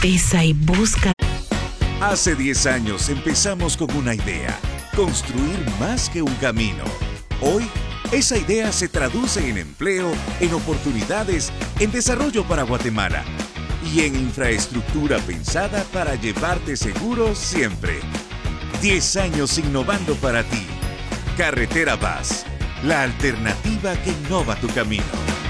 pesa y busca. Hace 10 años empezamos con una idea, construir más que un camino. Hoy, esa idea se traduce en empleo, en oportunidades, en desarrollo para Guatemala y en infraestructura pensada para llevarte seguro siempre. 10 años innovando para ti. Carretera VAS, la alternativa que innova tu camino.